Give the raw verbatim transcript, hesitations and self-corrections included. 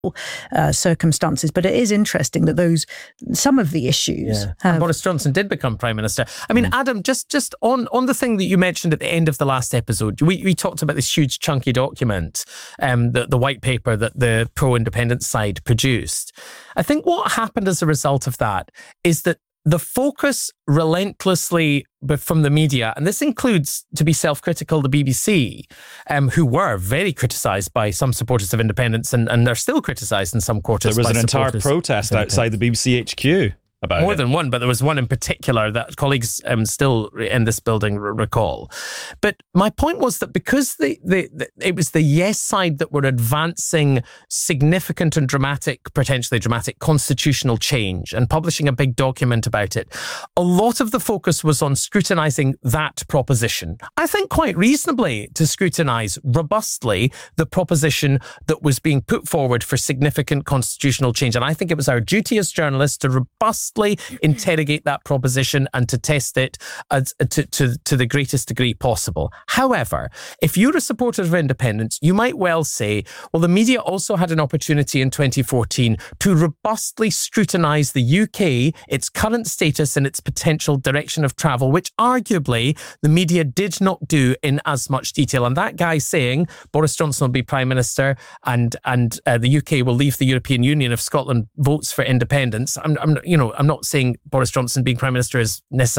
Uh, circumstances, but it is interesting that those some of the issues. Yeah. Have... And Boris Johnson did become Prime Minister. I mean, mm. Adam, just just on, on the thing that you mentioned at the end of the last episode, we, we talked about this huge chunky document, um, the, the white paper that the pro-independence side produced. I think what happened as a result of that is that the focus relentlessly from the media, and this includes, to be self-critical, the B B C, um, who were very criticised by some supporters of independence, and, and they're still criticised in some quarters. There was by an entire protest outside the B B C H Q about More it. than one, but there was one in particular that colleagues um, still in this building r- recall. But my point was that because the, the, the it was the Yes side that were advancing significant and dramatic, potentially dramatic constitutional change and publishing a big document about it, a lot of the focus was on scrutinising that proposition. I think quite reasonably to scrutinise robustly the proposition that was being put forward for significant constitutional change. And I think it was our duty as journalists to robustly interrogate that proposition and to test it as, to, to, to the greatest degree possible. However, if you're a supporter of independence, you might well say, well, the media also had an opportunity in twenty fourteen to robustly scrutinise the U K, its current status and its potential direction of travel, which arguably the media did not do in as much detail. And that guy saying Boris Johnson will be Prime Minister and and uh, the U K will leave the European Union if Scotland votes for independence. I'm, I'm you know, I'm not saying Boris Johnson being Prime Minister is necessarily